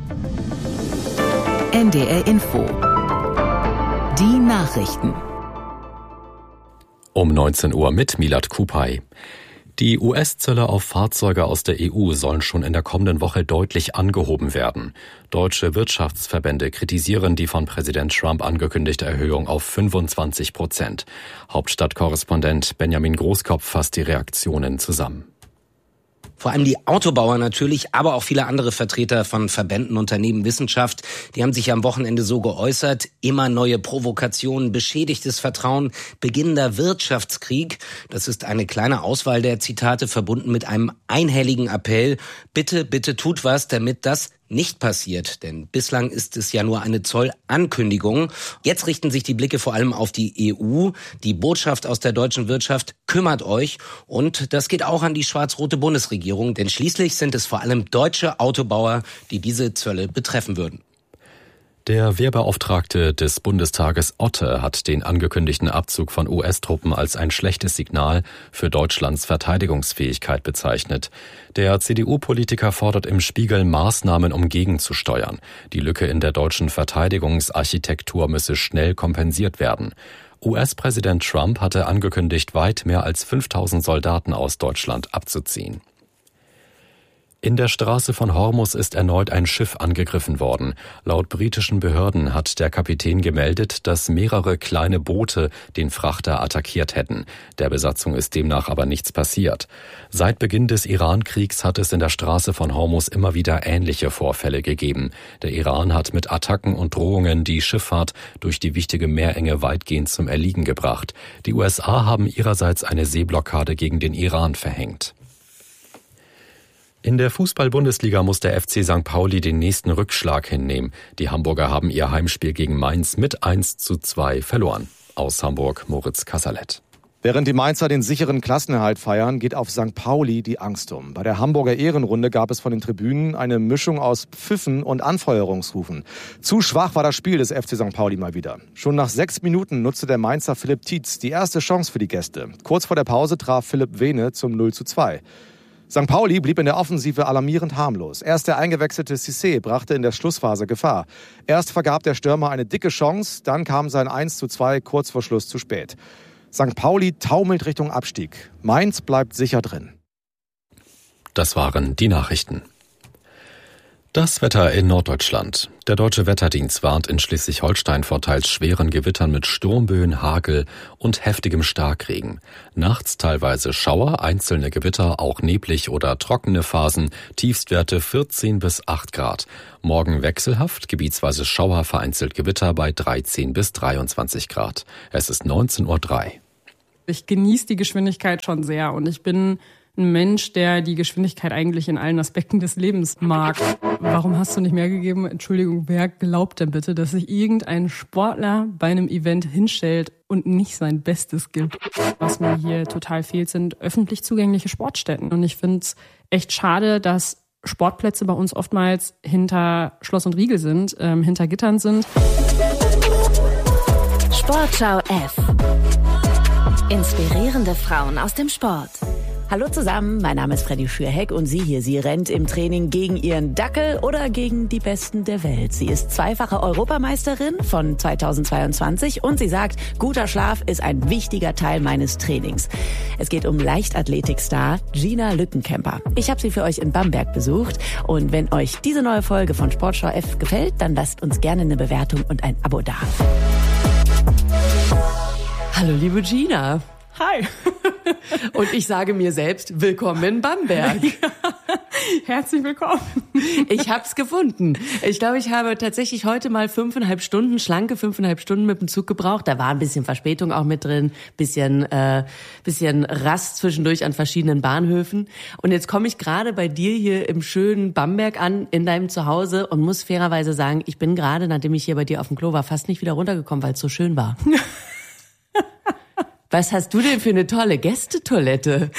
NDR Info. Die Nachrichten. Um 19 Uhr mit Milad Kupay. Die US-Zölle auf Fahrzeuge aus der EU sollen schon in der kommenden Woche deutlich angehoben werden. Deutsche Wirtschaftsverbände kritisieren die von Präsident Trump angekündigte Erhöhung auf 25%. Hauptstadtkorrespondent Benjamin Großkopf fasst die Reaktionen zusammen. Vor allem die Autobauer natürlich, aber auch viele andere Vertreter von Verbänden, Unternehmen, Wissenschaft, die haben sich am Wochenende so geäußert. Immer neue Provokationen, beschädigtes Vertrauen, beginnender Wirtschaftskrieg. Das ist eine kleine Auswahl der Zitate, verbunden mit einem einhelligen Appell. Bitte, bitte tut was, damit das nicht passiert, denn bislang ist es ja nur eine Zollankündigung. Jetzt richten sich die Blicke vor allem auf die EU. Die Botschaft aus der deutschen Wirtschaft: kümmert euch. Und das geht auch an die schwarz-rote Bundesregierung, denn schließlich sind es vor allem deutsche Autobauer, die diese Zölle betreffen würden. Der Wehrbeauftragte des Bundestages Otte hat den angekündigten Abzug von US-Truppen als ein schlechtes Signal für Deutschlands Verteidigungsfähigkeit bezeichnet. Der CDU-Politiker fordert im Spiegel Maßnahmen, um gegenzusteuern. Die Lücke in der deutschen Verteidigungsarchitektur müsse schnell kompensiert werden. US-Präsident Trump hatte angekündigt, weit mehr als 5000 Soldaten aus Deutschland abzuziehen. In der Straße von Hormuz ist erneut ein Schiff angegriffen worden. Laut britischen Behörden hat der Kapitän gemeldet, dass mehrere kleine Boote den Frachter attackiert hätten. Der Besatzung ist demnach aber nichts passiert. Seit Beginn des Iran-Kriegs hat es in der Straße von Hormuz immer wieder ähnliche Vorfälle gegeben. Der Iran hat mit Attacken und Drohungen die Schifffahrt durch die wichtige Meerenge weitgehend zum Erliegen gebracht. Die USA haben ihrerseits eine Seeblockade gegen den Iran verhängt. In der Fußball-Bundesliga muss der FC St. Pauli den nächsten Rückschlag hinnehmen. Die Hamburger haben ihr Heimspiel gegen Mainz mit 1:2 verloren. Aus Hamburg Moritz Kasserlet. Während die Mainzer den sicheren Klassenerhalt feiern, geht auf St. Pauli die Angst um. Bei der Hamburger Ehrenrunde gab es von den Tribünen eine Mischung aus Pfiffen und Anfeuerungsrufen. Zu schwach war das Spiel des FC St. Pauli mal wieder. Schon nach 6 Minuten nutzte der Mainzer Philipp Tietz die erste Chance für die Gäste. Kurz vor der Pause traf Philipp Vene zum 0:2. St. Pauli blieb in der Offensive alarmierend harmlos. Erst der eingewechselte Cissé brachte in der Schlussphase Gefahr. Erst vergab der Stürmer eine dicke Chance, dann kam sein 1:2 kurz vor Schluss zu spät. St. Pauli taumelt Richtung Abstieg. Mainz bleibt sicher drin. Das waren die Nachrichten. Das Wetter in Norddeutschland. Der Deutsche Wetterdienst warnt in Schleswig-Holstein vor teils schweren Gewittern mit Sturmböen, Hagel und heftigem Starkregen. Nachts teilweise Schauer, einzelne Gewitter, auch neblig oder trockene Phasen, Tiefstwerte 14 bis 8 Grad. Morgen wechselhaft, gebietsweise Schauer, vereinzelt Gewitter bei 13 bis 23 Grad. Es ist 19:03 Uhr. Ich genieße die Geschwindigkeit schon sehr und ich bin ein Mensch, der die Geschwindigkeit eigentlich in allen Aspekten des Lebens mag. Warum hast du nicht mehr gegeben? Entschuldigung, wer glaubt denn bitte, dass sich irgendein Sportler bei einem Event hinstellt und nicht sein Bestes gibt? Was mir hier total fehlt, sind öffentlich zugängliche Sportstätten. Und ich finde es echt schade, dass Sportplätze bei uns oftmals hinter Schloss und Riegel sind, hinter Gittern sind. Sportschau F. Inspirierende Frauen aus dem Sport. Hallo zusammen, mein Name ist Freddy Schürheck und sie rennt im Training gegen ihren Dackel oder gegen die Besten der Welt. Sie ist zweifache Europameisterin von 2022 und sie sagt, guter Schlaf ist ein wichtiger Teil meines Trainings. Es geht um Leichtathletikstar Gina Lückenkämper. Ich habe sie für euch in Bamberg besucht und wenn euch diese neue Folge von Sportschau F gefällt, dann lasst uns gerne eine Bewertung und ein Abo da. Hallo liebe Gina. Hi. Und ich sage mir selbst, willkommen in Bamberg. Ja, herzlich willkommen. Ich hab's gefunden. Ich glaube, ich habe tatsächlich heute mal 5,5 Stunden, schlanke 5,5 Stunden mit dem Zug gebraucht. Da war ein bisschen Verspätung auch mit drin, bisschen Rast zwischendurch an verschiedenen Bahnhöfen. Und jetzt komme ich gerade bei dir hier im schönen Bamberg an, in deinem Zuhause und muss fairerweise sagen, ich bin gerade, nachdem ich hier bei dir auf dem Klo war, fast nicht wieder runtergekommen, weil es so schön war. Was hast du denn für eine tolle Gästetoilette?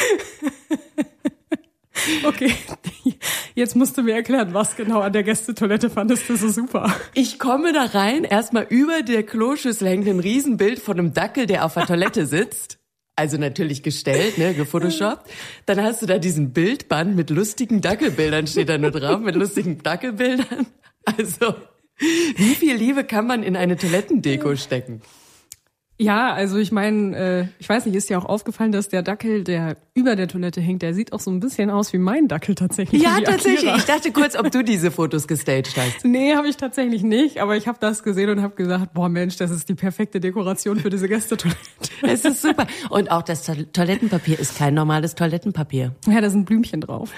Okay, jetzt musst du mir erklären, was genau an der Gästetoilette fandest du so super. Ich komme da rein, erstmal über der Kloschüssel hängt ein Riesenbild von einem Dackel, der auf der Toilette sitzt. Also natürlich gestellt, gefotoshoppt. Dann hast du da diesen Bildband mit lustigen Dackelbildern, steht da nur drauf, mit lustigen Dackelbildern. Also, wie viel Liebe kann man in eine Toilettendeko stecken? Ja, also ich meine, ich weiß nicht, ist dir auch aufgefallen, dass der Dackel, der über der Toilette hängt, der sieht auch so ein bisschen aus wie mein Dackel tatsächlich. Ja, wie tatsächlich. Akira. Ich dachte kurz, ob du diese Fotos gestaged hast. Nee, habe ich tatsächlich nicht, aber ich habe das gesehen und habe gesagt, boah Mensch, das ist die perfekte Dekoration für diese Gästetoilette. Es ist super. Und auch das Toilettenpapier ist kein normales Toilettenpapier. Ja, da sind Blümchen drauf.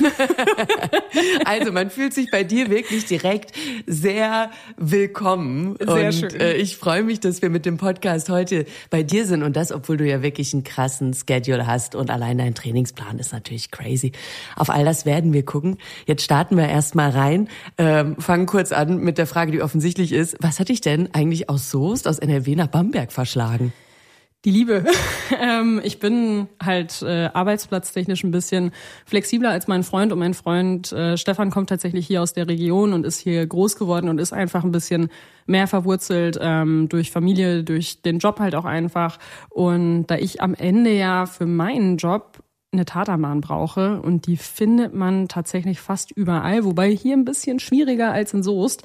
Also man fühlt sich bei dir wirklich direkt sehr willkommen. Sehr und schön. Ich freue mich, dass wir mit dem Podcast heute bei dir sind und das, obwohl du ja wirklich einen krassen Schedule hast und allein dein Trainingsplan ist natürlich crazy. Auf all das werden wir gucken. Jetzt starten wir erstmal rein, fangen kurz an mit der Frage, die offensichtlich ist. Was hat dich denn eigentlich aus Soest, aus NRW nach Bamberg verschlagen? Die Liebe. Ich bin halt arbeitsplatztechnisch ein bisschen flexibler als mein Freund und mein Freund Stefan kommt tatsächlich hier aus der Region und ist hier groß geworden und ist einfach ein bisschen mehr verwurzelt durch Familie, durch den Job halt auch einfach. Und da ich am Ende ja für meinen Job eine Tatabahn brauche und die findet man tatsächlich fast überall, wobei hier ein bisschen schwieriger als in Soest.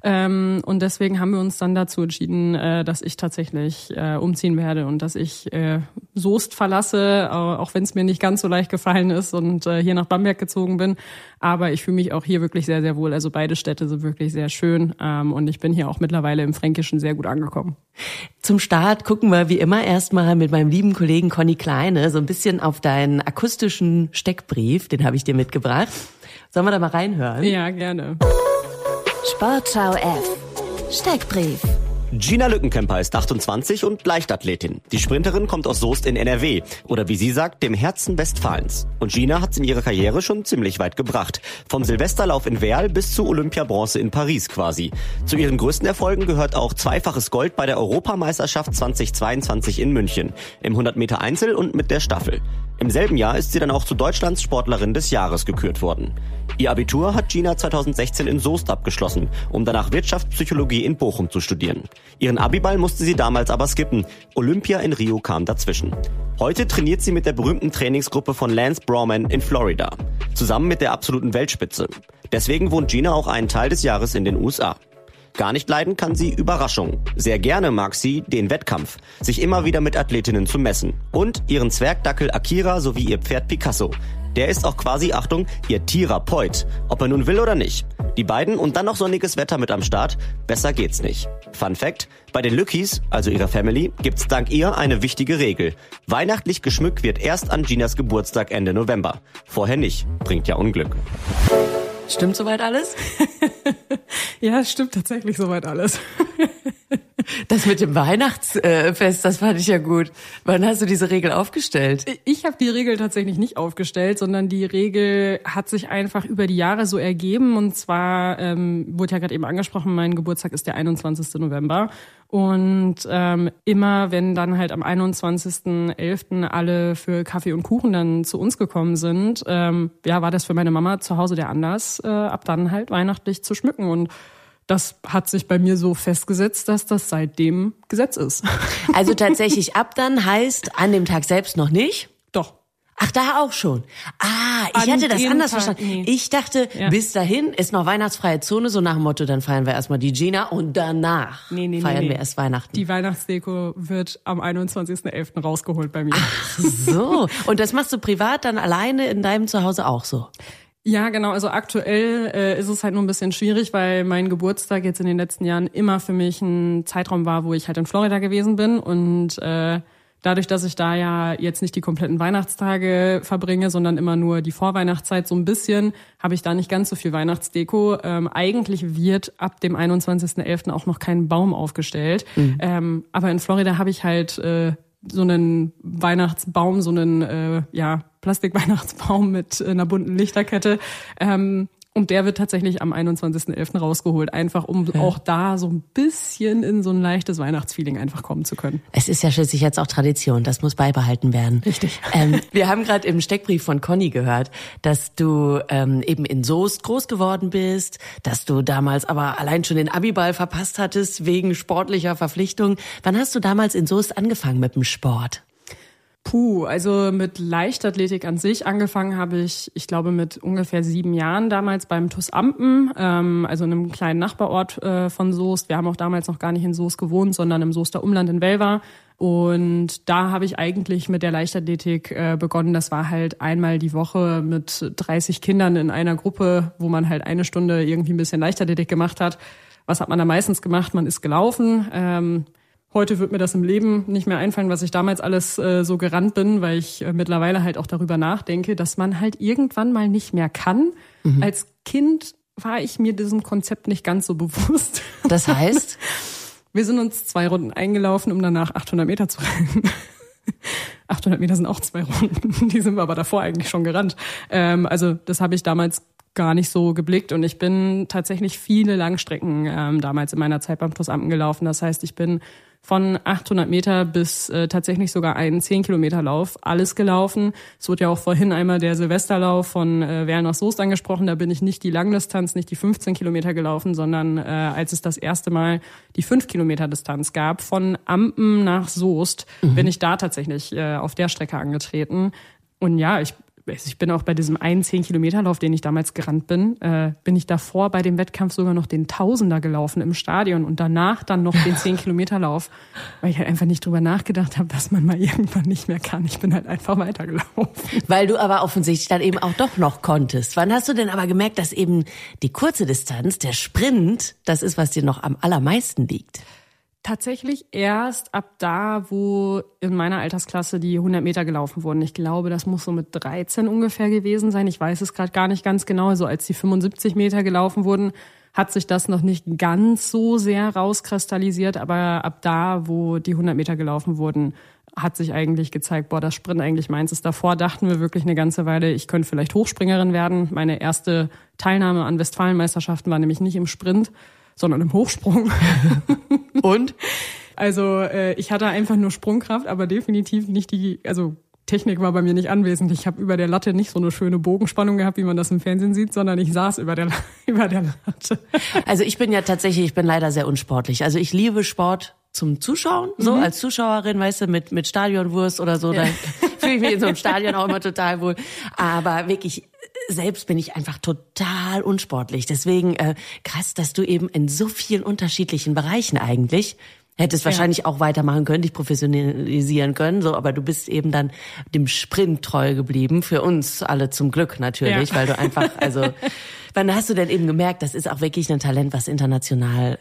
Und deswegen haben wir uns dann dazu entschieden, dass ich tatsächlich umziehen werde und dass ich Soest verlasse, auch wenn es mir nicht ganz so leicht gefallen ist und hier nach Bamberg gezogen bin. Aber ich fühle mich auch hier wirklich sehr, sehr wohl. Also beide Städte sind wirklich sehr schön und ich bin hier auch mittlerweile im Fränkischen sehr gut angekommen. Zum Start gucken wir wie immer erstmal mit meinem lieben Kollegen Conny Kleine so ein bisschen auf deinen akustischen Steckbrief, den habe ich dir mitgebracht. Sollen wir da mal reinhören? Ja, gerne. Sportschau F. Steckbrief. Gina Lückenkämper ist 28 und Leichtathletin. Die Sprinterin kommt aus Soest in NRW oder wie sie sagt, dem Herzen Westfalens. Und Gina hat's in ihrer Karriere schon ziemlich weit gebracht. Vom Silvesterlauf in Werl bis zu Olympiabronze in Paris quasi. Zu ihren größten Erfolgen gehört auch zweifaches Gold bei der Europameisterschaft 2022 in München. Im 100 Meter Einzel und mit der Staffel. Im selben Jahr ist sie dann auch zu Deutschlands Sportlerin des Jahres gekürt worden. Ihr Abitur hat Gina 2016 in Soest abgeschlossen, um danach Wirtschaftspsychologie in Bochum zu studieren. Ihren Abiball musste sie damals aber skippen. Olympia in Rio kam dazwischen. Heute trainiert sie mit der berühmten Trainingsgruppe von Lance Brawman in Florida. Zusammen mit der absoluten Weltspitze. Deswegen wohnt Gina auch einen Teil des Jahres in den USA. Gar nicht leiden kann sie Überraschung. Sehr gerne mag sie den Wettkampf, sich immer wieder mit Athletinnen zu messen. Und ihren Zwergdackel Akira sowie ihr Pferd Picasso. Der ist auch quasi, Achtung, ihr Therapeut. Ob er nun will oder nicht. Die beiden und dann noch sonniges Wetter mit am Start. Besser geht's nicht. Fun Fact, bei den Lückis, also ihrer Family, gibt's dank ihr eine wichtige Regel. Weihnachtlich geschmückt wird erst an Ginas Geburtstag Ende November. Vorher nicht. Bringt ja Unglück. Stimmt soweit alles? Ja, es stimmt tatsächlich soweit alles. Das mit dem Weihnachtsfest, das fand ich ja gut. Wann hast du diese Regel aufgestellt? Ich habe die Regel tatsächlich nicht aufgestellt, sondern die Regel hat sich einfach über die Jahre so ergeben. Und zwar, wurde ja gerade eben angesprochen, mein Geburtstag ist der 21. November. Und immer wenn dann halt am 21.11. alle für Kaffee und Kuchen dann zu uns gekommen sind, war das für meine Mama zu Hause der Anlass, ab dann halt weihnachtlich zu schmücken. Und das hat sich bei mir so festgesetzt, dass das seitdem Gesetz ist. Also tatsächlich ab dann heißt an dem Tag selbst noch nicht? Doch. Ach, da auch schon. Ich hatte das anders verstanden. Nee. Ich dachte, bis dahin ist noch weihnachtsfreie Zone, so nach dem Motto, dann feiern wir erstmal die Gina und danach feiern wir erst Weihnachten. Die Weihnachtsdeko wird am 21.11. rausgeholt bei mir. Ach so. Und das machst du privat dann alleine in deinem Zuhause auch so? Ja, genau. Also aktuell ist es halt nur ein bisschen schwierig, weil mein Geburtstag jetzt in den letzten Jahren immer für mich ein Zeitraum war, wo ich halt in Florida gewesen bin. Und dadurch, dass ich da ja jetzt nicht die kompletten Weihnachtstage verbringe, sondern immer nur die Vorweihnachtszeit so ein bisschen, habe ich da nicht ganz so viel Weihnachtsdeko. Eigentlich wird ab dem 21.11. auch noch kein Baum aufgestellt. Aber in Florida habe ich halt so einen Weihnachtsbaum, so einen Plastikweihnachtsbaum mit einer bunten Lichterkette. Und der wird tatsächlich am 21.11. rausgeholt, einfach um auch da so ein bisschen in so ein leichtes Weihnachtsfeeling einfach kommen zu können. Es ist ja schließlich jetzt auch Tradition, das muss beibehalten werden. Richtig. Wir haben gerade im Steckbrief von Conny gehört, dass du eben in Soest groß geworden bist, dass du damals aber allein schon den Abiball verpasst hattest wegen sportlicher Verpflichtung. Wann hast du damals in Soest angefangen mit dem Sport? Also mit Leichtathletik an sich angefangen habe ich glaube mit ungefähr 7 Jahren damals beim TuS Ampen, also einem kleinen Nachbarort von Soest. Wir haben auch damals noch gar nicht in Soest gewohnt, sondern im Soester Umland in Welver. Und da habe ich eigentlich mit der Leichtathletik begonnen. Das war halt einmal die Woche mit 30 Kindern in einer Gruppe, wo man halt 1 Stunde irgendwie ein bisschen Leichtathletik gemacht hat. Was hat man da meistens gemacht? Man ist gelaufen. Heute wird mir das im Leben nicht mehr einfallen, was ich damals alles so gerannt bin, weil ich mittlerweile halt auch darüber nachdenke, dass man halt irgendwann mal nicht mehr kann. Mhm. Als Kind war ich mir diesem Konzept nicht ganz so bewusst. Das heißt? Wir sind uns 2 Runden eingelaufen, um danach 800 Meter zu rennen. 800 Meter sind auch 2 Runden, die sind wir aber davor eigentlich schon gerannt. Also das habe ich damals gar nicht so geblickt und ich bin tatsächlich viele Langstrecken damals in meiner Zeit beim TuS Ampen gelaufen. Das heißt, ich bin von 800 Meter bis tatsächlich sogar einen 10-Kilometer-Lauf, alles gelaufen. Es wurde ja auch vorhin einmal der Silvesterlauf von Werl nach Soest angesprochen. Da bin ich nicht die Langdistanz, nicht die 15 Kilometer gelaufen, sondern als es das erste Mal die 5-Kilometer-Distanz gab, von Ampen nach Soest, bin ich da tatsächlich auf der Strecke angetreten. Und ja, ich bin auch bei diesem einen 10-Kilometer-Lauf, den ich damals gerannt bin ich davor bei dem Wettkampf sogar noch den Tausender gelaufen im Stadion und danach dann noch den 10-Kilometer-Lauf, weil ich halt einfach nicht drüber nachgedacht habe, dass man mal irgendwann nicht mehr kann. Ich bin halt einfach weitergelaufen. Weil du aber offensichtlich dann eben auch doch noch konntest. Wann hast du denn aber gemerkt, dass eben die kurze Distanz, der Sprint, das ist, was dir noch am allermeisten liegt? Tatsächlich erst ab da, wo in meiner Altersklasse die 100 Meter gelaufen wurden. Ich glaube, das muss so mit 13 ungefähr gewesen sein. Ich weiß es gerade gar nicht ganz genau. Also als die 75 Meter gelaufen wurden, hat sich das noch nicht ganz so sehr rauskristallisiert. Aber ab da, wo die 100 Meter gelaufen wurden, hat sich eigentlich gezeigt, das Sprint eigentlich meins ist. Davor dachten wir wirklich eine ganze Weile, ich könnte vielleicht Hochspringerin werden. Meine erste Teilnahme an Westfalenmeisterschaften war nämlich nicht im Sprint, sondern im Hochsprung. Und? Also ich hatte einfach nur Sprungkraft, aber definitiv nicht Technik war bei mir nicht anwesend. Ich habe über der Latte nicht so eine schöne Bogenspannung gehabt, wie man das im Fernsehen sieht, sondern ich saß über der Latte. Also ich bin leider sehr unsportlich. Also ich liebe Sport zum Zuschauen, so als Zuschauerin, weißt du, mit Stadionwurst oder so, da fühle ich mich in so einem Stadion auch immer total wohl. Aber wirklich, selbst bin ich einfach total unsportlich. Deswegen krass, dass du eben in so vielen unterschiedlichen Bereichen eigentlich hättest wahrscheinlich auch weitermachen können, dich professionalisieren können, so, aber du bist eben dann dem Sprint treu geblieben, für uns alle zum Glück natürlich, weil du einfach, wann hast du denn eben gemerkt, das ist auch wirklich ein Talent, was international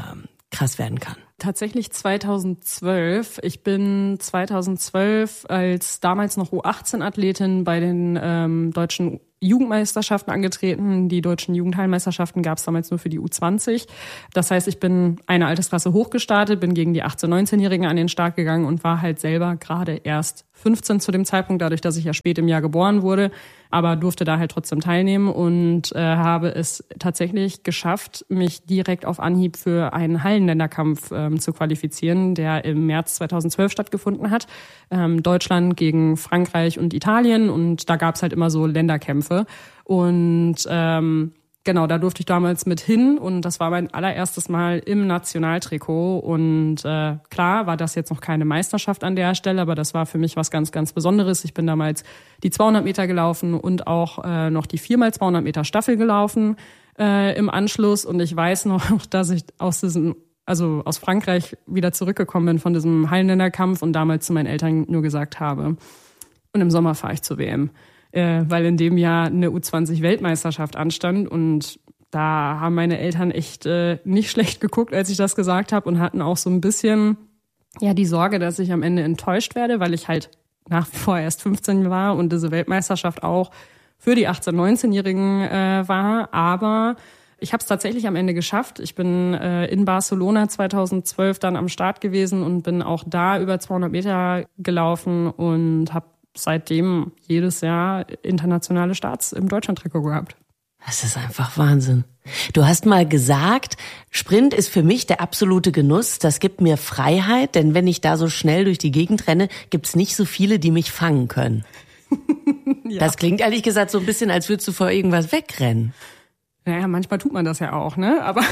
krass werden kann? Tatsächlich 2012. Ich bin 2012 als damals noch U18-Athletin bei den deutschen Jugendmeisterschaften angetreten. Die deutschen Jugendhallenmeisterschaften gab es damals nur für die U20. Das heißt, ich bin eine Altersklasse hochgestartet, bin gegen die 18-, 19-Jährigen an den Start gegangen und war halt selber gerade erst 15 zu dem Zeitpunkt, dadurch, dass ich ja spät im Jahr geboren wurde, aber durfte da halt trotzdem teilnehmen und habe es tatsächlich geschafft, mich direkt auf Anhieb für einen Hallenländerkampf zu qualifizieren, der im März 2012 stattgefunden hat. Deutschland gegen Frankreich und Italien und da gab es halt immer so Länderkämpfe und genau, da durfte ich damals mit hin und das war mein allererstes Mal im Nationaltrikot und klar war das jetzt noch keine Meisterschaft an der Stelle, aber das war für mich was ganz, ganz Besonderes. Ich bin damals die 200 Meter gelaufen und auch noch die 4x200 Meter Staffel gelaufen im Anschluss und ich weiß noch, dass ich aus Frankreich wieder zurückgekommen bin von diesem Hallenländerkampf und damals zu meinen Eltern nur gesagt habe, und im Sommer fahre ich zur WM. Weil in dem Jahr eine U20-Weltmeisterschaft anstand und da haben meine Eltern echt nicht schlecht geguckt, als ich das gesagt habe und hatten auch so ein bisschen die Sorge, dass ich am Ende enttäuscht werde, weil ich halt nach wie vor erst 15 war und diese Weltmeisterschaft auch für die 18-, 19-Jährigen war, aber ich habe es tatsächlich am Ende geschafft. Ich bin in Barcelona 2012 dann am Start gewesen und bin auch da über 200 Meter gelaufen und habe seitdem jedes Jahr internationale Starts im Deutschlandtrikot gehabt. Das ist einfach Wahnsinn. Du hast mal gesagt, Sprint ist für mich der absolute Genuss. Das gibt mir Freiheit, denn wenn ich da so schnell durch die Gegend renne, gibt's nicht so viele, die mich fangen können. Ja. Das klingt ehrlich gesagt so ein bisschen, als würdest du vor irgendwas wegrennen. Naja, manchmal tut man das ja auch, ne? Aber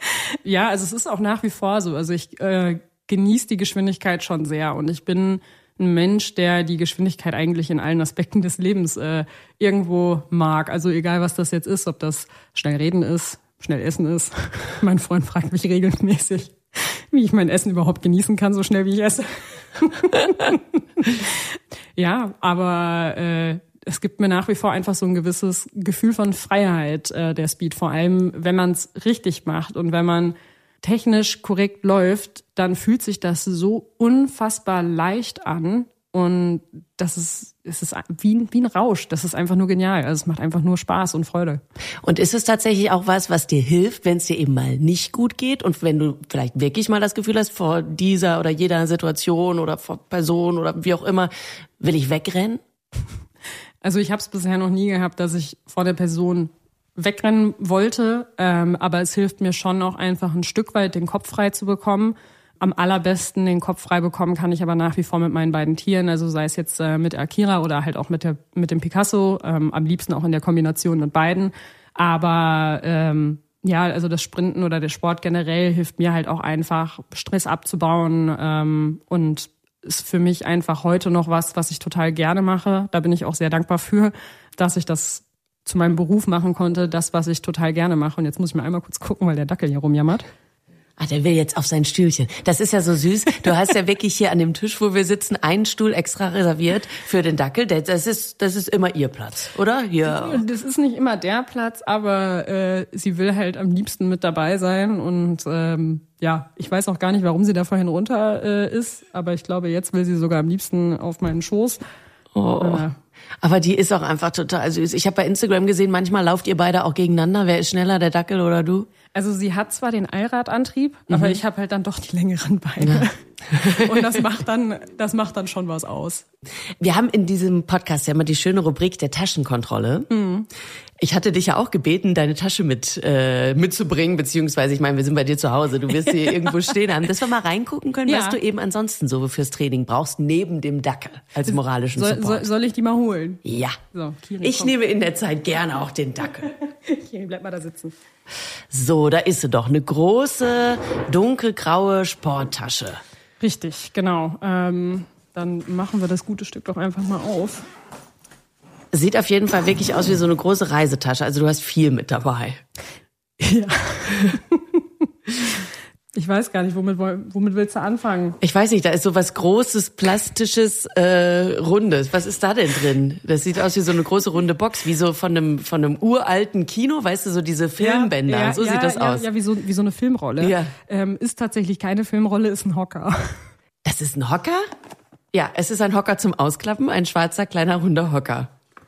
ja, also es ist auch nach wie vor so. Also ich genieße die Geschwindigkeit schon sehr und ich bin ein Mensch, der die Geschwindigkeit eigentlich in allen Aspekten des Lebens irgendwo mag. Also egal, was das jetzt ist, ob das schnell reden ist, schnell essen ist. Mein Freund fragt mich regelmäßig, wie ich mein Essen überhaupt genießen kann, so schnell wie ich esse. Ja, aber es gibt mir nach wie vor einfach so ein gewisses Gefühl von Freiheit, der Speed. Vor allem, wenn man es richtig macht und wenn man technisch korrekt läuft, dann fühlt sich das so unfassbar leicht an. Und es ist wie ein Rausch. Das ist einfach nur genial. Also es macht einfach nur Spaß und Freude. Und ist es tatsächlich auch was dir hilft, wenn es dir eben mal nicht gut geht und wenn du vielleicht wirklich mal das Gefühl hast, vor dieser oder jeder Situation oder vor Person oder wie auch immer, will ich wegrennen? Also ich habe es bisher noch nie gehabt, dass ich vor der Person wegrennen wollte, aber es hilft mir schon auch einfach ein Stück weit den Kopf frei zu bekommen. Am allerbesten den Kopf frei bekommen kann ich aber nach wie vor mit meinen beiden Tieren, also sei es jetzt mit Akira oder halt auch mit dem Picasso, am liebsten auch in der Kombination mit beiden. Aber ja, also das Sprinten oder der Sport generell hilft mir halt auch einfach, Stress abzubauen und ist für mich einfach heute noch was ich total gerne mache. Da bin ich auch sehr dankbar für, dass ich das zu meinem Beruf machen konnte, das, was ich total gerne mache. Und jetzt muss ich mal einmal kurz gucken, weil der Dackel hier rumjammert. Ah, der will jetzt auf sein Stühlchen. Das ist ja so süß. Du hast ja wirklich hier an dem Tisch, wo wir sitzen, einen Stuhl extra reserviert für den Dackel. Das ist immer ihr Platz, oder? Hier. Das ist nicht immer der Platz, aber sie will halt am liebsten mit dabei sein. Und ja, ich weiß auch gar nicht, warum sie da vorhin runter ist. Aber ich glaube, jetzt will sie sogar am liebsten auf meinen Schoß. Oh. Aber die ist auch einfach total süß. Ich habe bei Instagram gesehen, manchmal lauft ihr beide auch gegeneinander. Wer ist schneller, der Dackel oder du? Also sie hat zwar den Allradantrieb, aber ich habe halt dann doch die längeren Beine. Ja. Und das macht dann schon was aus. Wir haben in diesem Podcast ja immer die schöne Rubrik der Taschenkontrolle. Mhm. Ich hatte dich ja auch gebeten, deine Tasche mitzubringen, beziehungsweise, ich meine, wir sind bei dir zu Hause, du wirst hier irgendwo stehen haben, dass wir mal reingucken können, was du eben ansonsten so fürs Training brauchst, neben dem Dackel als moralischen Support. Soll ich die mal holen? Ja. So, Kiri, ich nehme in der Zeit gerne auch den Dackel. Kiri, bleib mal da sitzen. So, da ist sie doch, eine große, dunkelgraue Sporttasche. Richtig, genau. Dann machen wir das gute Stück doch einfach mal auf. Sieht auf jeden Fall wirklich aus wie so eine große Reisetasche. Also du hast viel mit dabei. Ja. Ich weiß gar nicht, womit willst du anfangen? Ich weiß nicht, da ist so was Großes, Plastisches, Rundes. Was ist da denn drin? Das sieht aus wie so eine große runde Box, wie so von einem uralten Kino, weißt du, so diese Filmbänder. Ja, so sieht das aus. Ja, wie so eine Filmrolle. Ja. Ist tatsächlich keine Filmrolle, ist ein Hocker. Das ist ein Hocker? Ja, es ist ein Hocker zum Ausklappen, ein schwarzer, kleiner, runder Hocker.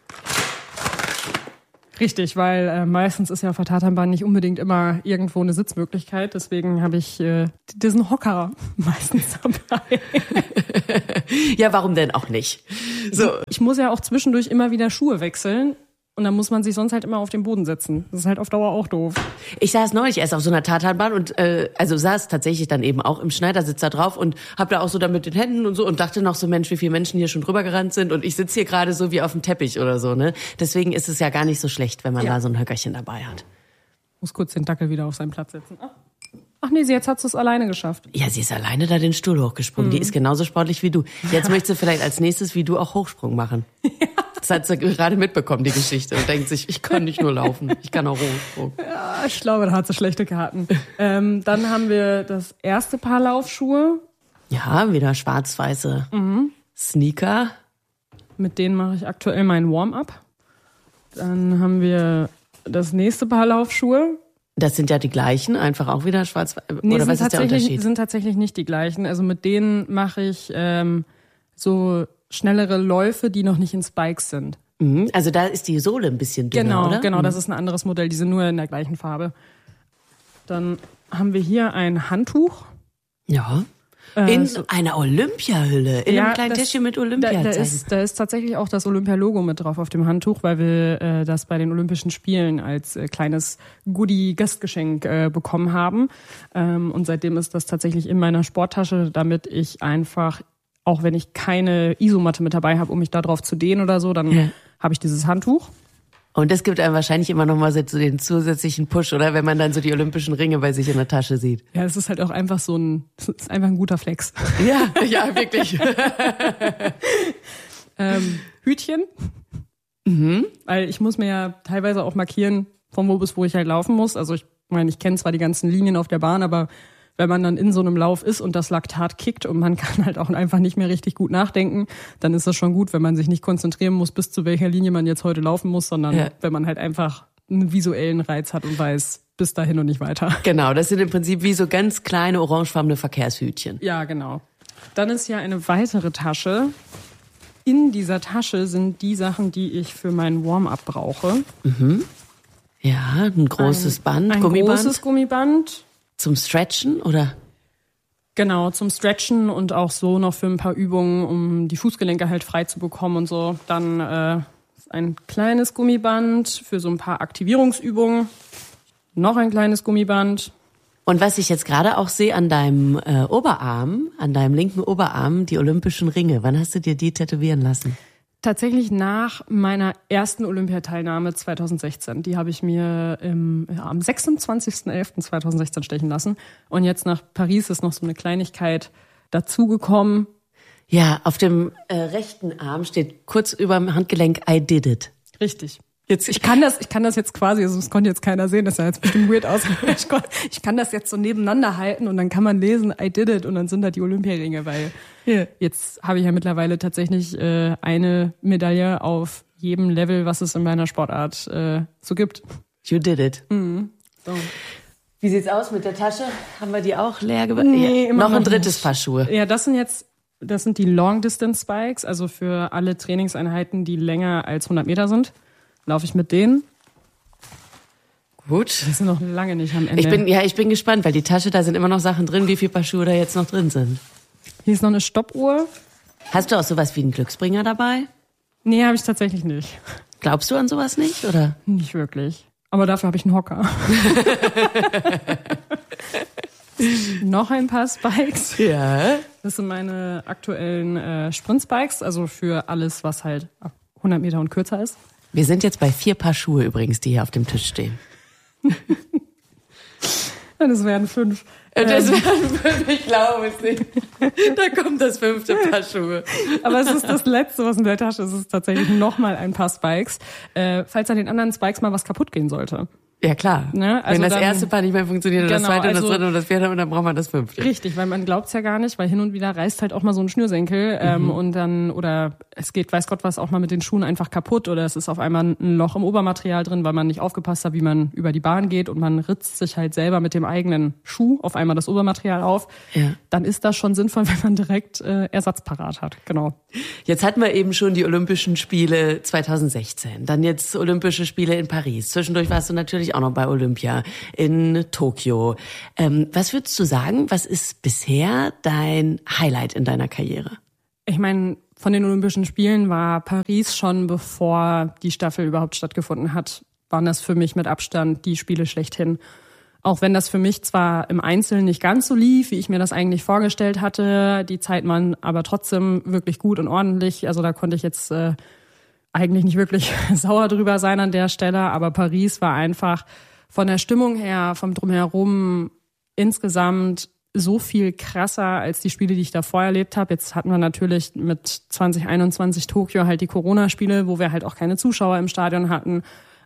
Richtig, weil meistens ist ja auf der Tatanbahn nicht unbedingt immer irgendwo eine Sitzmöglichkeit. Deswegen habe ich diesen Hocker meistens dabei. Ja, warum denn auch nicht? So. Ich muss ja auch zwischendurch immer wieder Schuhe wechseln. Und dann muss man sich sonst halt immer auf den Boden setzen. Das ist halt auf Dauer auch doof. Ich saß neulich erst auf so einer Tatanbahn und saß tatsächlich dann eben auch im Schneidersitz da drauf und hab da auch so da mit den Händen und so und dachte noch so, Mensch, wie viele Menschen hier schon drüber gerannt sind und ich sitze hier gerade so wie auf dem Teppich oder so, ne? Deswegen ist es ja gar nicht so schlecht, wenn man da so ein Höckerchen dabei hat. Muss kurz den Dackel wieder auf seinen Platz setzen. Ach nee, jetzt hat sie es alleine geschafft. Ja, sie ist alleine da den Stuhl hochgesprungen. Die ist genauso sportlich wie du. Jetzt möchte sie vielleicht als nächstes wie du auch Hochsprung machen. Ja. Das hat sie gerade mitbekommen, die Geschichte. Und denkt sich, ich kann nicht nur laufen, ich kann auch Hochsprung. Ja, ich glaube, da hat sie schlechte Karten. Dann haben wir das erste Paar Laufschuhe. Ja, wieder schwarz-weiße Sneaker. Mit denen mache ich aktuell meinen Warm-up. Dann haben wir das nächste Paar Laufschuhe. Das sind ja die gleichen, einfach auch wieder schwarz. Nee, oder was ist der Unterschied? Sind tatsächlich nicht die gleichen. Also mit denen mache ich so schnellere Läufe, die noch nicht in Spikes sind. Also da ist die Sohle ein bisschen dünner, oder? Genau, das ist ein anderes Modell. Die sind nur in der gleichen Farbe. Dann haben wir hier ein Handtuch. Ja. In einer Olympiahülle, in einem kleinen Täschchen mit Olympiazeichen. Da ist tatsächlich auch das Olympia-Logo mit drauf auf dem Handtuch, weil wir das bei den Olympischen Spielen als kleines Goodie-Gastgeschenk bekommen haben. Und seitdem ist das tatsächlich in meiner Sporttasche, damit ich einfach, auch wenn ich keine Isomatte mit dabei habe, um mich da drauf zu dehnen oder so, dann habe ich dieses Handtuch. Und das gibt einem wahrscheinlich immer noch mal so den zusätzlichen Push, oder? Wenn man dann so die olympischen Ringe bei sich in der Tasche sieht. Ja, es ist halt auch einfach es ist einfach ein guter Flex. Ja, wirklich. Hütchen. Weil ich muss mir ja teilweise auch markieren, von wo bis wo ich halt laufen muss. Also ich meine, ich kenne zwar die ganzen Linien auf der Bahn, aber wenn man dann in so einem Lauf ist und das Laktat kickt und man kann halt auch einfach nicht mehr richtig gut nachdenken, dann ist das schon gut, wenn man sich nicht konzentrieren muss, bis zu welcher Linie man jetzt heute laufen muss, sondern wenn man halt einfach einen visuellen Reiz hat und weiß, bis dahin und nicht weiter. Genau, das sind im Prinzip wie so ganz kleine orangefarbene Verkehrshütchen. Ja, genau. Dann ist ja eine weitere Tasche. In dieser Tasche sind die Sachen, die ich für meinen Warm-up brauche. Ja, ein großes Band, ein Gummiband. Großes Gummiband. Zum Stretchen, oder? Genau, zum Stretchen und auch so noch für ein paar Übungen, um die Fußgelenke halt frei zu bekommen und so. Dann ein kleines Gummiband für so ein paar Aktivierungsübungen. Noch ein kleines Gummiband. Und was ich jetzt gerade auch sehe an deinem Oberarm, an deinem linken Oberarm, die olympischen Ringe. Wann hast du dir die tätowieren lassen? Tatsächlich nach meiner ersten Olympiateilnahme 2016. Die habe ich mir am 26.11.2016 stechen lassen. Und jetzt nach Paris ist noch so eine Kleinigkeit dazugekommen. Ja, auf dem rechten Arm steht kurz über dem Handgelenk I did it. Richtig. Jetzt, ich kann das jetzt quasi, also das konnte jetzt keiner sehen, das sah jetzt bestimmt weird aus. Ich kann das jetzt so nebeneinander halten und dann kann man lesen, I did it, und dann sind da die Olympiaringe, weil jetzt habe ich ja mittlerweile tatsächlich eine Medaille auf jedem Level, was es in meiner Sportart so gibt. You did it. So. Wie sieht's aus mit der Tasche? Haben wir die auch leer gemacht? Nee, noch ein drittes Paar Schuhe. Ja, das sind die Long Distance Spikes, also für alle Trainingseinheiten, die länger als 100 Meter sind. Laufe ich mit denen. Gut. Die sind noch lange nicht am Ende. Ich bin gespannt, weil die Tasche, da sind immer noch Sachen drin, wie viele Paar Schuhe da jetzt noch drin sind. Hier ist noch eine Stoppuhr. Hast du auch sowas wie einen Glücksbringer dabei? Nee, habe ich tatsächlich nicht. Glaubst du an sowas nicht, oder? Nicht wirklich. Aber dafür habe ich einen Hocker. Noch ein paar Spikes. Ja. Das sind meine aktuellen Sprint-Spikes, also für alles, was halt 100 Meter und kürzer ist. Wir sind jetzt bei 4 Paar Schuhe übrigens, die hier auf dem Tisch stehen. Das wären 5. Das wären 5, ich glaube es nicht. Da kommt das 5. Paar Schuhe. Aber es ist das Letzte, was in der Tasche ist. Es ist tatsächlich nochmal ein paar Spikes. Falls an den anderen Spikes mal was kaputt gehen sollte. Ja, klar. Ne? Also wenn das dann, erste Paar nicht mehr funktioniert, genau, das zweite und also, das dritte und das vierte, und dann braucht man das 5. Richtig, weil man glaubt's ja gar nicht, weil hin und wieder reißt halt auch mal so ein Schnürsenkel und dann, oder es geht, weiß Gott was, auch mal mit den Schuhen einfach kaputt, oder es ist auf einmal ein Loch im Obermaterial drin, weil man nicht aufgepasst hat, wie man über die Bahn geht, und man ritzt sich halt selber mit dem eigenen Schuh auf einmal das Obermaterial auf. Ja. Dann ist das schon sinnvoll, wenn man direkt Ersatz parat hat. Genau. Jetzt hatten wir eben schon die Olympischen Spiele 2016, dann jetzt Olympische Spiele in Paris. Zwischendurch warst du natürlich auch noch bei Olympia in Tokio. Was würdest du sagen, was ist bisher dein Highlight in deiner Karriere? Ich meine, von den Olympischen Spielen war Paris schon, bevor die Staffel überhaupt stattgefunden hat, waren das für mich mit Abstand die Spiele schlechthin. Auch wenn das für mich zwar im Einzelnen nicht ganz so lief, wie ich mir das eigentlich vorgestellt hatte, die Zeit waren aber trotzdem wirklich gut und ordentlich. Also da konnte ich jetzt eigentlich nicht wirklich sauer drüber sein an der Stelle, aber Paris war einfach von der Stimmung her, vom Drumherum insgesamt so viel krasser als die Spiele, die ich davor erlebt habe. Jetzt hatten wir natürlich mit 2021 Tokio halt die Corona-Spiele, wo wir halt auch keine Zuschauer im Stadion hatten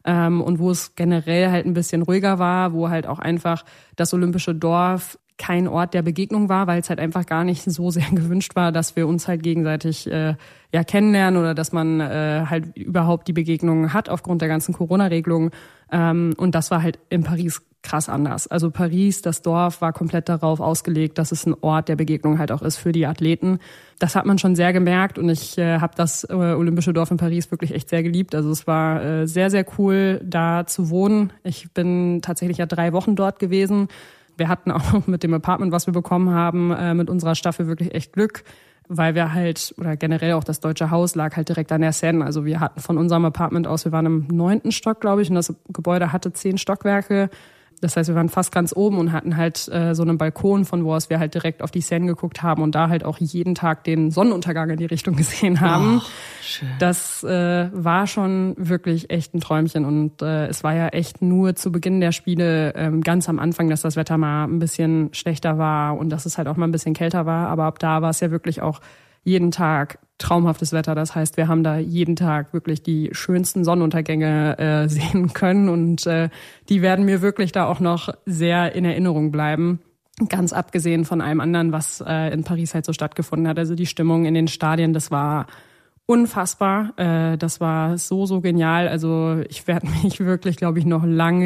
und wo es generell halt ein bisschen ruhiger war, wo halt auch einfach das olympische Dorf kein Ort der Begegnung war, weil es halt einfach gar nicht so sehr gewünscht war, dass wir uns halt gegenseitig kennenlernen oder dass man halt überhaupt die Begegnungen hat aufgrund der ganzen Corona-Regelungen. Und das war halt in Paris krass anders. Also Paris, das Dorf, war komplett darauf ausgelegt, dass es ein Ort der Begegnung halt auch ist für die Athleten. Das hat man schon sehr gemerkt, und ich habe das Olympische Dorf in Paris wirklich echt sehr geliebt. Also es war sehr, sehr cool, da zu wohnen. Ich bin tatsächlich ja 3 Wochen dort gewesen. Wir hatten auch mit dem Apartment, was wir bekommen haben, mit unserer Staffel wirklich echt Glück, weil wir halt, oder generell auch das Deutsche Haus lag halt direkt an der Seine. Also wir hatten von unserem Apartment aus, wir waren im 9. Stock, glaube ich, und das Gebäude hatte 10 Stockwerke. Das heißt, wir waren fast ganz oben und hatten halt so einen Balkon, von wo aus wir halt direkt auf die Seine geguckt haben und da halt auch jeden Tag den Sonnenuntergang in die Richtung gesehen haben. Schön. Das war schon wirklich echt ein Träumchen und es war ja echt nur zu Beginn der Spiele ganz am Anfang, dass das Wetter mal ein bisschen schlechter war und dass es halt auch mal ein bisschen kälter war. Aber ab da war es ja wirklich auch jeden Tag traumhaftes Wetter. Das heißt, wir haben da jeden Tag wirklich die schönsten Sonnenuntergänge sehen können und die werden mir wirklich da auch noch sehr in Erinnerung bleiben. Ganz abgesehen von allem anderen, was in Paris halt so stattgefunden hat. Also die Stimmung in den Stadien, das war unfassbar. Das war so genial. Also ich werde mich wirklich, glaube ich, noch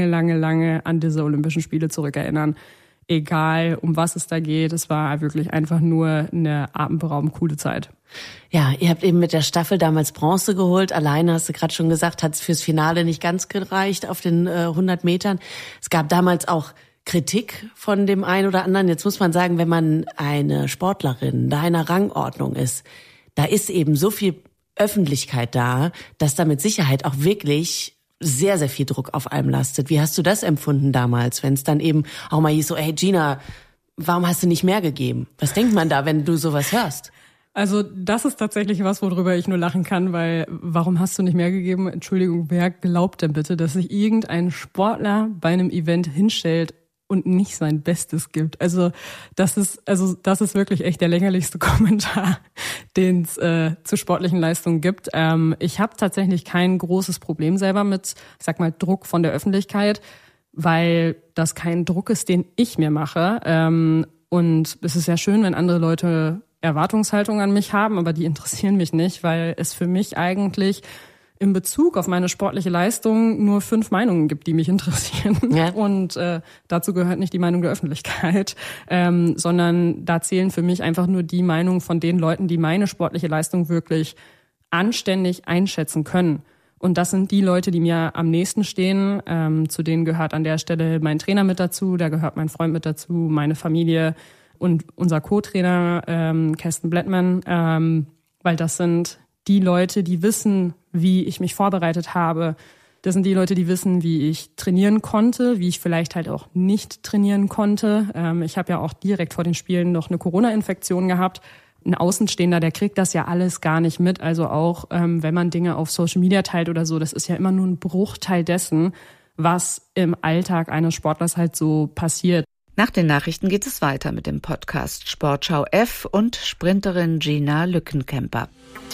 lange an diese Olympischen Spiele zurückerinnern. Egal, um was es da geht. Es war wirklich einfach nur eine atemberaubend coole Zeit. Ja, ihr habt eben mit der Staffel damals Bronze geholt. Alleine, hast du gerade schon gesagt, hat es fürs Finale nicht ganz gereicht auf den 100 Metern. Es gab damals auch Kritik von dem einen oder anderen. Jetzt muss man sagen, wenn man eine Sportlerin deiner Rangordnung ist, da ist eben so viel Öffentlichkeit da, dass da mit Sicherheit auch wirklich sehr, sehr viel Druck auf einem lastet. Wie hast du das empfunden damals, wenn es dann eben auch mal hieß so, hey Gina, warum hast du nicht mehr gegeben? Was denkt man da, wenn du sowas hörst? Also das ist tatsächlich was, worüber ich nur lachen kann, weil warum hast du nicht mehr gegeben? Entschuldigung, wer glaubt denn bitte, dass sich irgendein Sportler bei einem Event hinstellt und nicht sein Bestes gibt? Also das ist wirklich echt der lächerlichste Kommentar, den es zu sportlichen Leistungen gibt. Ich habe tatsächlich kein großes Problem selber mit, sag mal, Druck von der Öffentlichkeit, weil das kein Druck ist, den ich mir mache. Und es ist ja schön, wenn andere Leute Erwartungshaltung an mich haben, aber die interessieren mich nicht, weil es für mich eigentlich in Bezug auf meine sportliche Leistung nur 5 Meinungen gibt, die mich interessieren. Ja. Und dazu gehört nicht die Meinung der Öffentlichkeit, sondern da zählen für mich einfach nur die Meinungen von den Leuten, die meine sportliche Leistung wirklich anständig einschätzen können. Und das sind die Leute, die mir am nächsten stehen. Zu denen gehört an der Stelle mein Trainer mit dazu, da gehört mein Freund mit dazu, meine Familie und unser Co-Trainer Kirsten Blettmann, weil das sind die Leute, die wissen, wie ich mich vorbereitet habe. Das sind die Leute, die wissen, wie ich trainieren konnte, wie ich vielleicht halt auch nicht trainieren konnte. Ich habe ja auch direkt vor den Spielen noch eine Corona-Infektion gehabt. Ein Außenstehender, der kriegt das ja alles gar nicht mit. Also auch, wenn man Dinge auf Social Media teilt oder so, das ist ja immer nur ein Bruchteil dessen, was im Alltag eines Sportlers halt so passiert. Nach den Nachrichten geht es weiter mit dem Podcast Sportschau F und Sprinterin Gina Lückenkämper.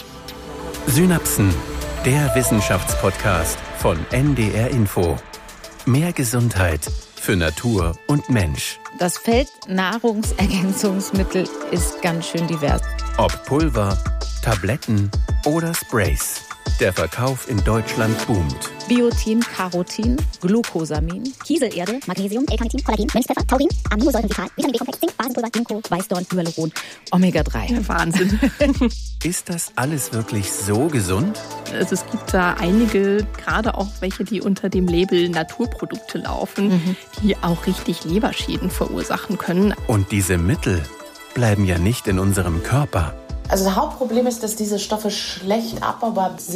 Synapsen, der Wissenschaftspodcast von NDR Info. Mehr Gesundheit für Natur und Mensch. Das Feld Nahrungsergänzungsmittel ist ganz schön divers. Ob Pulver, Tabletten oder Sprays. Der Verkauf in Deutschland boomt. Biotin, Carotin, Glucosamin, Kieselerde, Magnesium, L-Carnitin, Kollagen, Mönchspfeffer, Taurin, Aminosäurenvital, Vitamin B-Komplex, Zink, Basenpulver, Ginkgo, Weißdorn, Hyaluron, Omega-3. Ja, Wahnsinn. Ist das alles wirklich so gesund? Also es gibt da einige, gerade auch welche, die unter dem Label Naturprodukte laufen, die auch richtig Leberschäden verursachen können. Und diese Mittel bleiben ja nicht in unserem Körper. Also das Hauptproblem ist, dass diese Stoffe schlecht abbaubar sind.